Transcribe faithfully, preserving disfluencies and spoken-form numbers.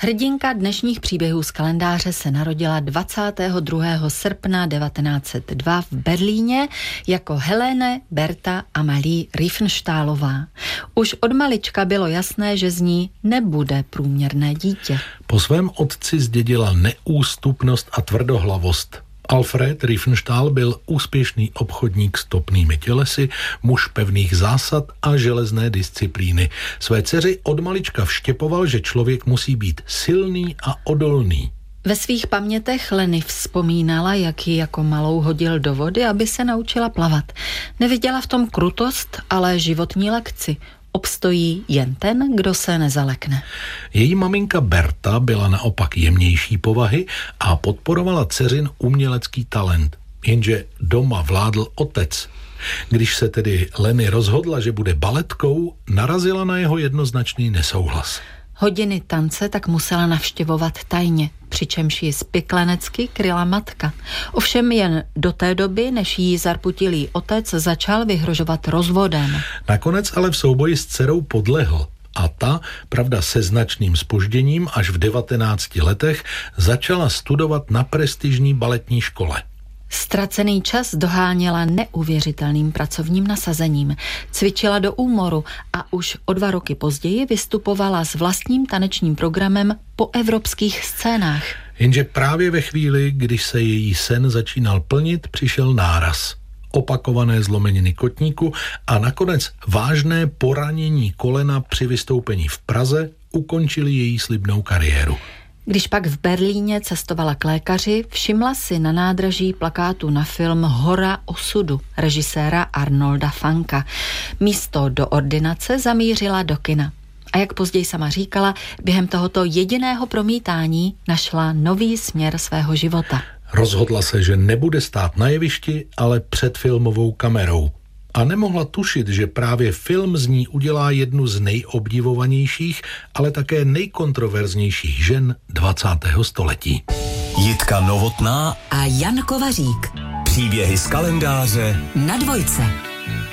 Hrdinka dnešních příběhů z kalendáře se narodila dvacátého druhého srpna devatenáct set dva v Berlíně jako Helene Berta Amalie Riefenstahlová. Už od malička bylo jasné, že z ní nebude průměrné dítě. Po svém otci zdědila neústupnost a tvrdohlavost. Alfred Riefenstahl byl úspěšný obchodník s topnými tělesy, muž pevných zásad a železné disciplíny. Své dceři od malička vštěpoval, že člověk musí být silný a odolný. Ve svých pamětech Leny vzpomínala, jak ji jako malou hodil do vody, aby se naučila plavat. Neviděla v tom krutost, ale životní lekci. Obstojí jen ten, kdo se nezalekne. Její maminka Berta byla naopak jemnější povahy a podporovala dceřin umělecký talent. Jenže doma vládl otec. Když se tedy Leny rozhodla, že bude baletkou, narazila na jeho jednoznačný nesouhlas. Hodiny tance tak musela navštěvovat tajně, přičemž ji spiklenecky kryla matka. Ovšem jen do té doby, než jí zarputilý otec začal vyhrožovat rozvodem. Nakonec ale v souboji s dcerou podlehl a ta, pravda se značným zpožděním, až v devatenácti letech začala studovat na prestižní baletní škole. Ztracený čas doháněla neuvěřitelným pracovním nasazením. Cvičila do úmoru a už o dva roky později vystupovala s vlastním tanečním programem po evropských scénách. Jenže právě ve chvíli, když se její sen začínal plnit, přišel náraz. Opakované zlomeniny kotníku a nakonec vážné poranění kolena při vystoupení v Praze ukončili její slibnou kariéru. Když pak v Berlíně cestovala k lékaři, všimla si na nádraží plakátu na film Hora osudu režiséra Arnolda Fanka. Místo do ordinace zamířila do kina. A jak později sama říkala, během tohoto jediného promítání našla nový směr svého života. Rozhodla se, že nebude stát na jevišti, ale před filmovou kamerou. A nemohla tušit, že právě film z ní udělá jednu z nejobdivovanějších, ale také nejkontroverznějších žen dvacátého století. Jitka Novotná a Jan Kovařík. Příběhy z kalendáře na Dvojce.